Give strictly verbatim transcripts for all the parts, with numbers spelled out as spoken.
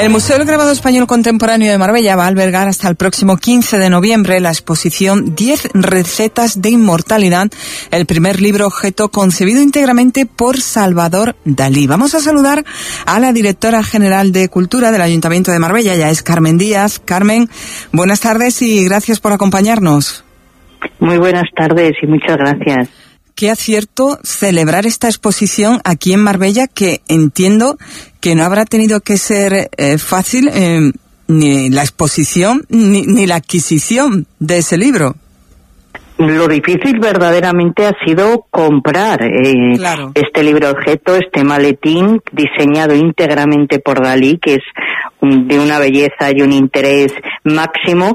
El Museo del Grabado Español Contemporáneo de Marbella va a albergar hasta el próximo quince de noviembre la exposición diez recetas de inmortalidad, el primer libro objeto concebido íntegramente por Salvador Dalí. Vamos a saludar a la directora general de Cultura del Ayuntamiento de Marbella, ya es Carmen Díaz. Carmen, buenas tardes y gracias por acompañarnos. Muy buenas tardes y muchas gracias. Qué acierto celebrar esta exposición aquí en Marbella, que entiendo que no habrá tenido que ser eh, fácil eh, ni la exposición ni, ni la adquisición de ese libro. Lo difícil verdaderamente ha sido comprar eh, claro. este libro objeto, este maletín diseñado íntegramente por Dalí, que es un, de una belleza y un interés máximo,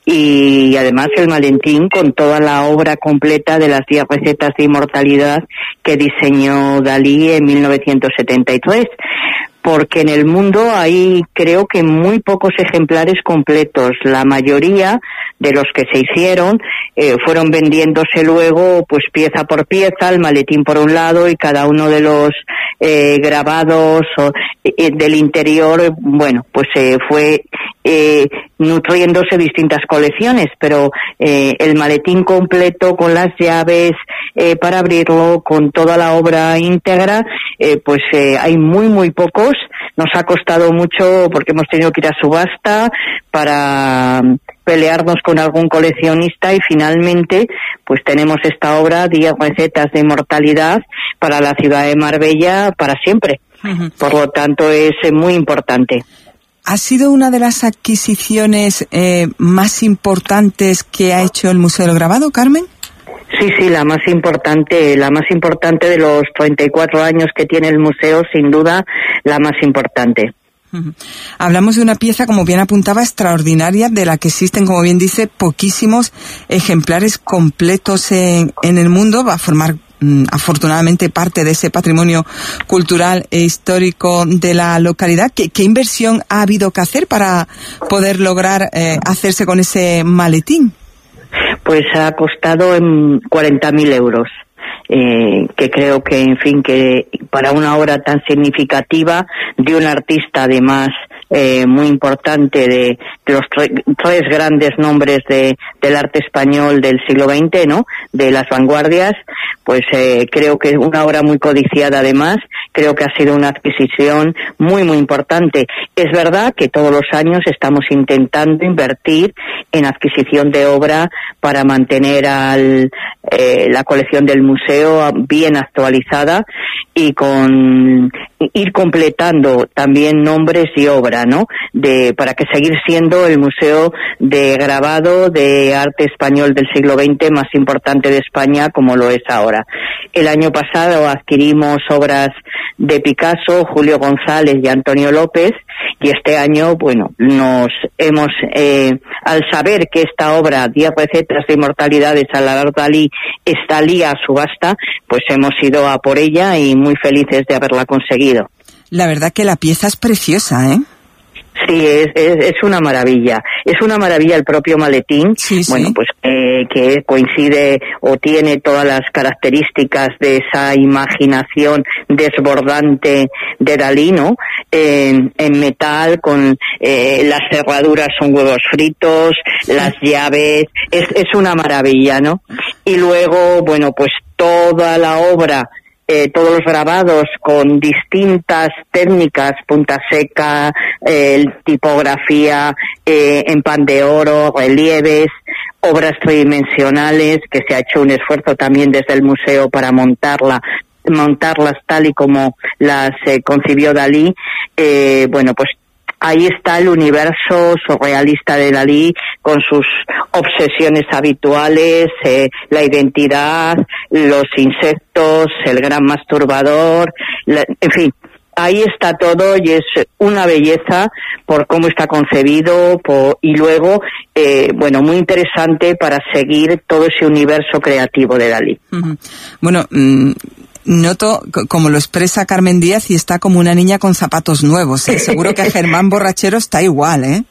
y además el maletín con toda la obra completa de las diez recetas de inmortalidad que diseñó Dalí en mil novecientos setenta y tres. Porque en el mundo hay, creo que muy pocos ejemplares completos. La mayoría de los que se hicieron eh, fueron vendiéndose luego, pues pieza por pieza, el maletín por un lado y cada uno de los eh, grabados o, eh, del interior, bueno, pues eh, fue eh, nutriéndose distintas colecciones, pero eh, el maletín completo con las llaves eh, para abrirlo, con toda la obra íntegra, eh, pues eh, hay muy muy pocos. Nos ha costado mucho porque hemos tenido que ir a subasta para pelearnos con algún coleccionista y finalmente pues tenemos esta obra, diez recetas de inmortalidad para la ciudad de Marbella para siempre. Uh-huh. Por lo tanto es muy importante. ¿Ha sido una de las adquisiciones eh, más importantes que ha hecho el Museo del Grabado, Carmen? Sí, sí, la más importante, la más importante de los treinta y cuatro años que tiene el museo, sin duda, la más importante. Uh-huh. Hablamos de una pieza, como bien apuntaba, extraordinaria, de la que existen, como bien dice, poquísimos ejemplares completos en, en el mundo. Va a formar, mm, afortunadamente, parte de ese patrimonio cultural e histórico de la localidad. ¿Qué, qué inversión ha habido que hacer para poder lograr eh, hacerse con ese maletín? Pues ha costado en cuarenta mil euros, eh, que creo que, en fin, que para una obra tan significativa de un artista además eh, muy importante de, de los tre- tres grandes nombres de, del arte español del siglo veinte, ¿no? De las vanguardias, pues eh, creo que es una obra muy codiciada además. Creo que ha sido una adquisición muy, muy importante. Es verdad que todos los años estamos intentando invertir en adquisición de obra para mantener al, eh, la colección del museo bien actualizada y con ir completando también nombres y obra, ¿no? De, para que seguir siendo el museo de grabado de arte español del siglo veinte más importante de España, como lo es ahora. El año pasado adquirimos obras de Picasso, Julio González y Antonio López, y este año, bueno, nos hemos, eh, al saber que esta obra, diez recetas de inmortalidad de Salvador Dalí, salía a subasta, pues hemos ido a por ella y muy felices de haberla conseguido. La verdad que la pieza es preciosa, ¿eh? Sí, es, es, es una maravilla. Es una maravilla el propio maletín. Sí, sí. Bueno, pues eh, que coincide o tiene todas las características de esa imaginación desbordante de Dalí, ¿no? En, en metal, con eh, las cerraduras son huevos fritos, sí. Las llaves, es, es una maravilla, ¿no? Y luego, bueno, pues toda la obra, Eh, todos los grabados con distintas técnicas, punta seca, eh, tipografía eh, en pan de oro, relieves, obras tridimensionales, que se ha hecho un esfuerzo también desde el museo para montarla, montarlas tal y como las eh, concibió Dalí. Eh, bueno, pues ahí está el universo surrealista de Dalí con sus obsesiones habituales, eh, la identidad, los insectos, el gran masturbador, la, en fin, ahí está todo y es una belleza por cómo está concebido por, y luego, eh, bueno, muy interesante para seguir todo ese universo creativo de Dalí. Uh-huh. Bueno, mmm... noto como lo expresa Carmen Díaz y está como una niña con zapatos nuevos, ¿eh? Seguro que Germán Borrachero está igual, ¿eh?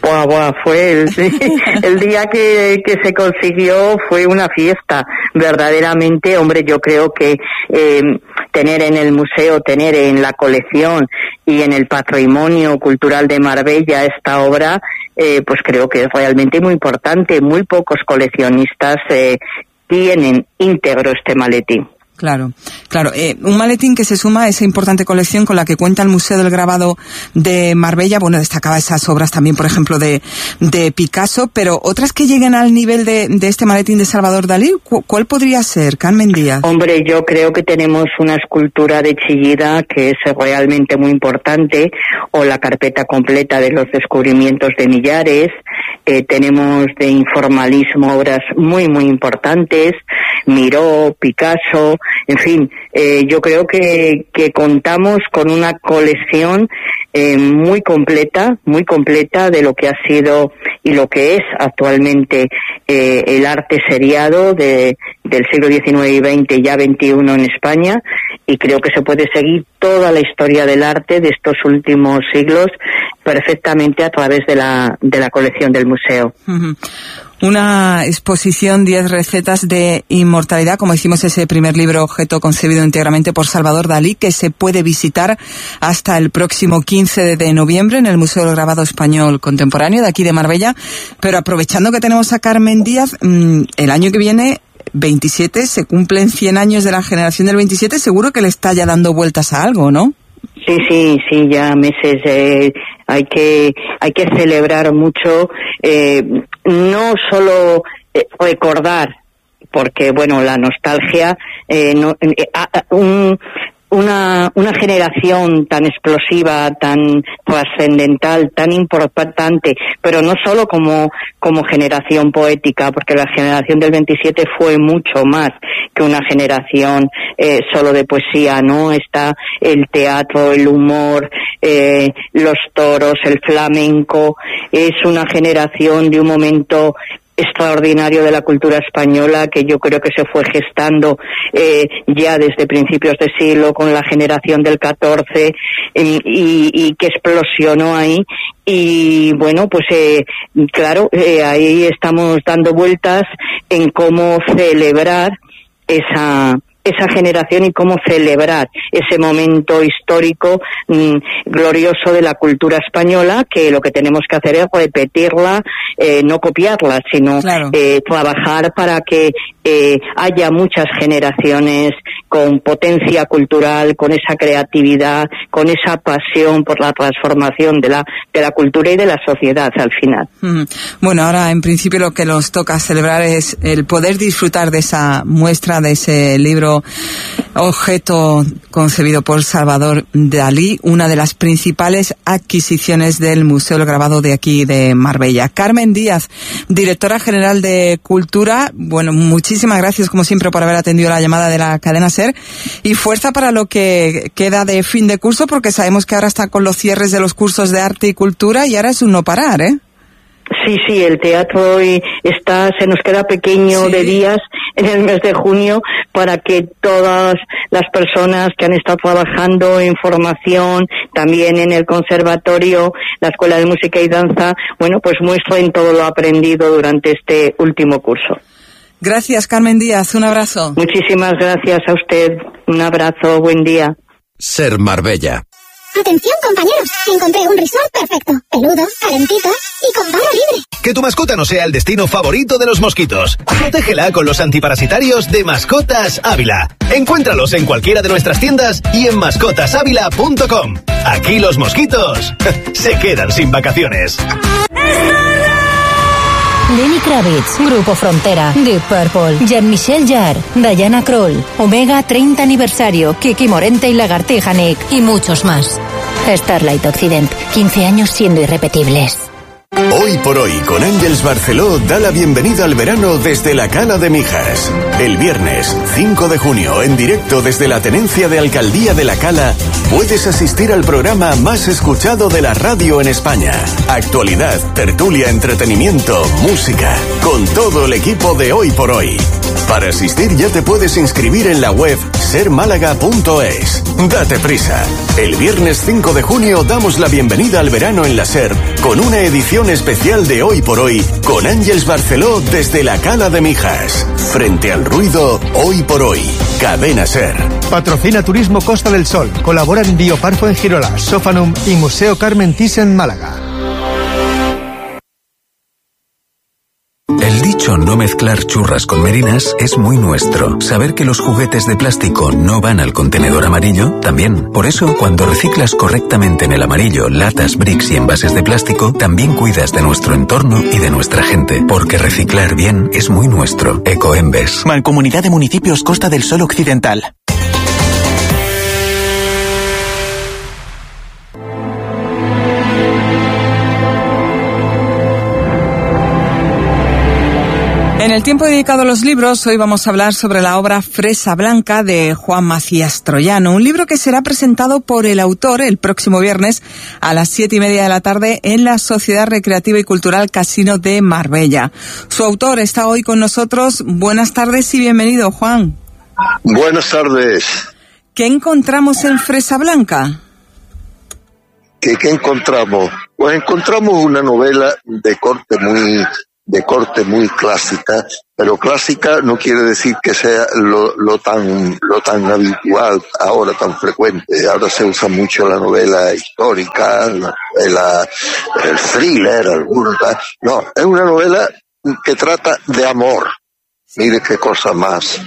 Buah, buah, fue el, el día que, que se consiguió, fue una fiesta, verdaderamente. Hombre, yo creo que eh, tener en el museo, tener en la colección y en el patrimonio cultural de Marbella esta obra, eh, pues creo que es realmente muy importante. Muy pocos coleccionistas eh, tienen íntegro este maletín. Claro, claro. Eh, un maletín que se suma a esa importante colección con la que cuenta el Museo del Grabado de Marbella. Bueno, destacaba esas obras también, por ejemplo, de, de Picasso, pero otras que lleguen al nivel de, de este maletín de Salvador Dalí, ¿cuál podría ser, Carmen Díaz? Hombre, yo creo que tenemos una escultura de Chillida que es realmente muy importante, o la carpeta completa de los descubrimientos de Millares. Eh, tenemos de informalismo obras muy, muy importantes, Miró, Picasso, en fin, eh, yo creo que, que contamos con una colección eh, muy completa, muy completa de lo que ha sido y lo que es actualmente eh, el arte seriado de, del siglo diecinueve y veinte, ya veintiuno en España, y creo que se puede seguir toda la historia del arte de estos últimos siglos perfectamente a través de la, de la colección del museo. Uh-huh. Una exposición, diez recetas de inmortalidad, como hicimos ese primer libro objeto concebido íntegramente por Salvador Dalí, que se puede visitar hasta el próximo quince de noviembre en el Museo del Grabado Español Contemporáneo de aquí de Marbella. Pero aprovechando que tenemos a Carmen Díaz, el año que viene, veintisiete, se cumplen cien años de la generación del veintisiete, seguro que le está ya dando vueltas a algo, ¿no? Sí, sí, sí, ya meses. Eh, hay que hay que celebrar mucho, eh, no solo eh, recordar, porque bueno, la nostalgia, eh, no, eh, un una una generación tan explosiva, tan trascendental, tan importante, pero no solo como como generación poética, porque la generación del veintisiete fue mucho más que una generación eh, solo de poesía, ¿no? Está el teatro, el humor, eh, los toros, el flamenco. Es una generación de un momento extraordinario de la cultura española que yo creo que se fue gestando eh, ya desde principios de siglo con la generación del catorce eh, y, y que explosionó ahí. Y bueno, pues eh, claro, eh, ahí estamos dando vueltas en cómo celebrar esa esa generación y cómo celebrar ese momento histórico mmm, glorioso de la cultura española, que lo que tenemos que hacer es repetirla, eh, no copiarla, sino claro. eh, trabajar para que eh, haya muchas generaciones con potencia cultural, con esa creatividad, con esa pasión por la transformación de la de la cultura y de la sociedad al final. Mm. Bueno, ahora en principio lo que nos toca celebrar es el poder disfrutar de esa muestra, de ese libro objeto concebido por Salvador Dalí, una de las principales adquisiciones del Museo del Grabado de aquí de Marbella. Carmen Díaz, directora general de Cultura, bueno, muchísimas gracias como siempre por haber atendido la llamada de la cadena SER y fuerza para lo que queda de fin de curso, porque sabemos que ahora está con los cierres de los cursos de arte y cultura y ahora es un no parar, ¿eh? Sí, sí, el teatro hoy está, se nos queda pequeño sí. de días en el mes de junio para que todas las personas que han estado trabajando en formación, también en el conservatorio, la Escuela de Música y Danza, bueno, pues muestren todo lo aprendido durante este último curso. Gracias, Carmen Díaz, un abrazo. Muchísimas gracias a usted, un abrazo, buen día. SER Marbella. Atención, compañeros, encontré un resort perfecto, peludo, calentito y con barra libre. Que tu mascota no sea el destino favorito de los mosquitos. Protégela con los antiparasitarios de Mascotas Ávila. Encuéntralos en cualquiera de nuestras tiendas y en mascotas ávila punto com. Aquí los mosquitos se quedan sin vacaciones. Lenny Kravitz, Grupo Frontera, Deep Purple, Jean-Michel Jarre, Diana Krall, Omega treinta aniversario, Kiki Morente y Lagartija Nick y muchos más. Starlight Occident, quince años siendo irrepetibles. Hoy por hoy con Ángels Barceló da la bienvenida al verano desde la Cala de Mijas. El viernes cinco de junio en directo desde la Tenencia de Alcaldía de la Cala puedes asistir al programa más escuchado de la radio en España. Actualidad, tertulia, entretenimiento, música, con todo el equipo de Hoy por Hoy. Para asistir ya te puedes inscribir en la web ser málaga punto es. Date prisa. El viernes cinco de junio damos la bienvenida al verano en la SER con una edición especial de Hoy por Hoy con Ángeles Barceló desde la Cala de Mijas. Frente al ruido, Hoy por Hoy. Cadena SER. Patrocina Turismo Costa del Sol. Colaboran Bioparco en Girola, Sofanum y Museo Carmen Thyssen Málaga. El dicho no mezclar churras con merinas es muy nuestro. Saber que los juguetes de plástico no van al contenedor amarillo, también. Por eso, cuando reciclas correctamente en el amarillo latas, bricks y envases de plástico, también cuidas de nuestro entorno y de nuestra gente. Porque reciclar bien es muy nuestro. Ecoembes. Mancomunidad de Municipios Costa del Sol Occidental. En el tiempo dedicado a los libros, hoy vamos a hablar sobre la obra Fresa Blanca de Juan Macías Troyano, un libro que será presentado por el autor el próximo viernes a las siete y media de la tarde en la Sociedad Recreativa y Cultural Casino de Marbella. Su autor está hoy con nosotros. Buenas tardes y bienvenido, Juan. Buenas tardes. ¿Qué encontramos en Fresa Blanca? ¿Qué, qué encontramos? Pues encontramos una novela de corte muy... de corte muy clásica, pero clásica no quiere decir que sea lo, lo tan lo tan habitual ahora, tan frecuente. Ahora se usa mucho la novela histórica, la novela, el thriller, algunos. No, es una novela que trata de amor. Mire qué cosa más,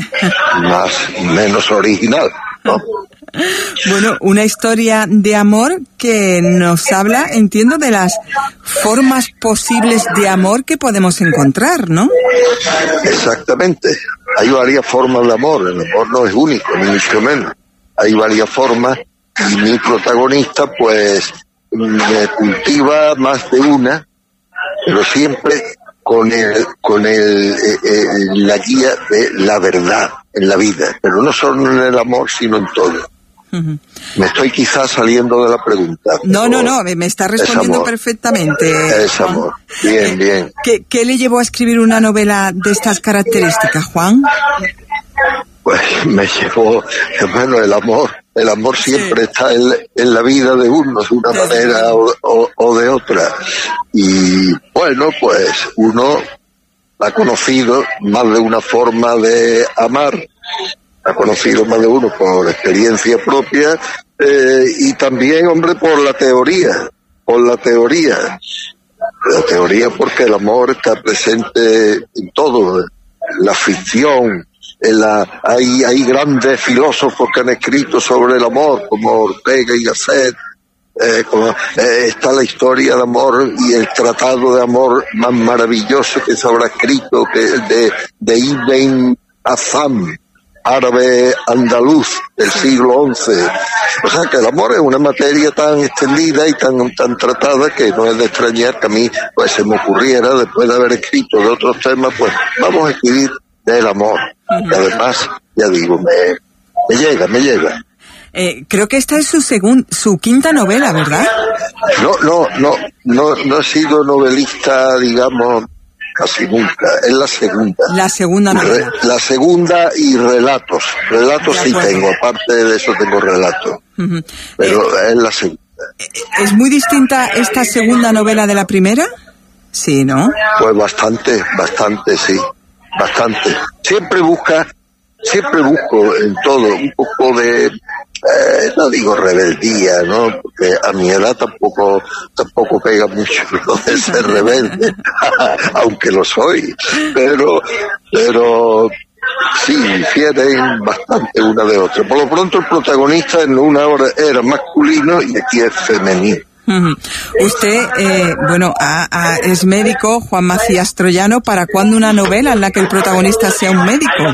más menos original, ¿no? Bueno, una historia de amor que nos habla, entiendo, de las formas posibles de amor que podemos encontrar, ¿no? Exactamente. Hay varias formas de amor. El amor no es único, ni mucho menos. Hay varias formas y mi protagonista, pues, me cultiva más de una, pero siempre con el con el, eh, eh, la guía de la verdad en la vida, pero no solo en el amor, sino en todo. Uh-huh. Me estoy quizás saliendo de la pregunta. No, no, no, me está respondiendo perfectamente. Es amor. Bien, bien. ¿Qué, ¿Qué le llevó a escribir una novela de estas características, Juan? Pues me llevó, bueno, el amor. El amor siempre sí. está en, en la vida de uno, de una sí. manera o, o, o de otra. Y bueno, pues uno ha conocido más de una forma de amar. Ha conocido más de uno por experiencia propia eh, y también, hombre, por la teoría, por la teoría. La teoría porque el amor está presente en todo, en la ficción, en la, hay, hay grandes filósofos que han escrito sobre el amor, como Ortega y Gasset. Eh, como, eh, está la historia de amor y el tratado de amor más maravilloso que se habrá escrito, que de, de Ibn Azam, árabe andaluz del siglo once. O sea que el amor es una materia tan extendida y tan tan tratada que no es de extrañar que a mí pues se me ocurriera, después de haber escrito de otros temas, pues vamos a escribir del amor. Y además, ya digo, me, me llega, me llega. Eh, creo que esta es su segun, su quinta novela, ¿verdad? No, no, no, no, no he sido novelista, digamos, casi nunca. Es la segunda. La segunda novela. Re, la segunda y relatos. Relatos sí tengo, aparte de eso tengo relatos. Uh-huh. Pero eh, es la segunda. ¿Es muy distinta esta segunda novela de la primera? Sí, ¿no? Pues bastante, bastante, sí. Bastante. Siempre busca, siempre busco en todo un poco de, eh, no digo rebeldía, ¿no? Porque a mi edad tampoco, tampoco pega mucho lo de ser rebelde, aunque lo soy, pero, pero sí, difieren bastante una de otra. Por lo pronto el protagonista en una hora era masculino y aquí es femenino. Usted, eh, bueno, a, a, es médico, Juan Macías Troyano. ¿Para cuándo una novela en la que el protagonista sea un médico?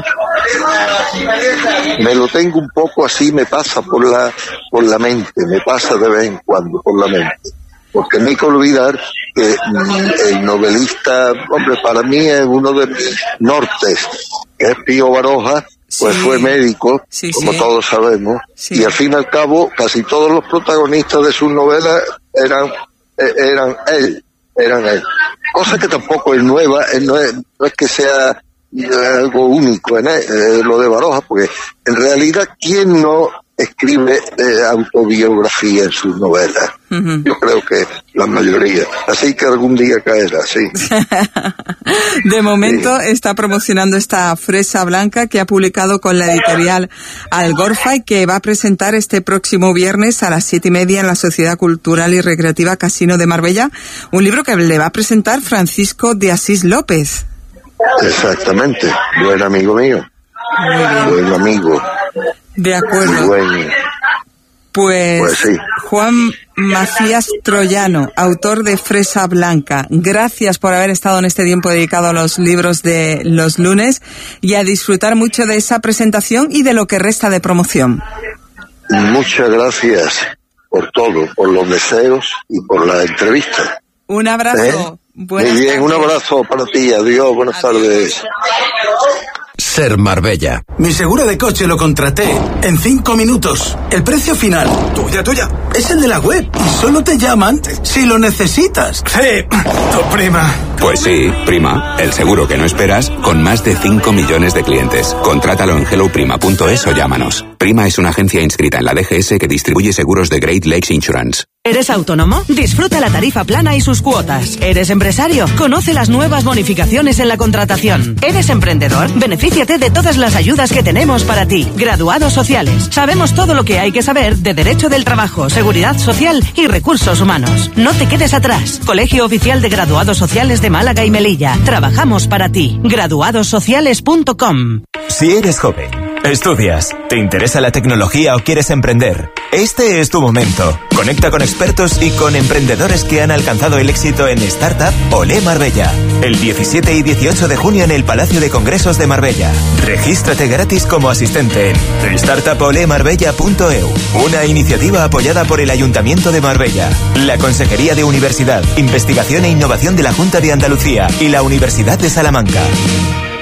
Me lo tengo un poco así, me pasa por la por la mente, me pasa de vez en cuando por la mente. Porque no hay que olvidar que el novelista, hombre, para mí es uno de mis nortes, que es Pío Baroja. Pues sí, fue médico, sí, como sí. todos sabemos, sí. y al fin y al cabo casi todos los protagonistas de sus novelas eran eran él, eran él. Cosa que tampoco es nueva, no es, no es que sea algo único en eh, lo de Baroja, porque en realidad, ¿quién no escribe eh, autobiografía en sus novelas? Uh-huh. Yo creo que la mayoría. Así que algún día caerá, sí. De momento sí. Está promocionando esta Fresa Blanca que ha publicado con la editorial Algorfa y que va a presentar este próximo viernes a las siete y media en la Sociedad Cultural y Recreativa Casino de Marbella, un libro que le va a presentar Francisco de Asís López. Exactamente, buen amigo mío. Muy bien. Buen amigo. De acuerdo. Muy buen. Pues, pues sí. Juan Macías Troyano, autor de Fresa Blanca, gracias por haber estado en este tiempo dedicado a los libros de los lunes y a disfrutar mucho de esa presentación y de lo que resta de promoción. Muchas gracias por todo, por los deseos y por la entrevista. Un abrazo. ¿Eh? Muy bien, tardes. Un abrazo para ti, adiós, buenas adiós. Tardes. Ser Marbella. Mi seguro de coche lo contraté en cinco minutos. El precio final, tuya, tuya, es el de la web y solo te llaman si lo necesitas. Sí, tu prima. Pues sí, prima, el seguro que no esperas con más de cinco millones de clientes. Contrátalo en hello prima punto es o llámanos. Prima es una agencia inscrita en la D G S que distribuye seguros de Great Lakes Insurance. ¿Eres autónomo? Disfruta la tarifa plana y sus cuotas. ¿Eres empresario? Conoce las nuevas bonificaciones en la contratación. ¿Eres emprendedor? Benefíciate de todas las ayudas que tenemos para ti. Graduados sociales. Sabemos todo lo que hay que saber de Derecho del Trabajo, Seguridad Social y Recursos Humanos. No te quedes atrás. Colegio Oficial de Graduados Sociales de Málaga y Melilla. Trabajamos para ti. graduados sociales punto com. Si eres joven, estudias, te interesa la tecnología o quieres emprender, este es tu momento. Conecta con expertos y con emprendedores que han alcanzado el éxito en Startup Olé Marbella. El diecisiete y dieciocho de junio en el Palacio de Congresos de Marbella. Regístrate gratis como asistente en startup ole marbella punto e u. Una iniciativa apoyada por el Ayuntamiento de Marbella, la Consejería de Universidad, Investigación e Innovación de la Junta de Andalucía y la Universidad de Salamanca.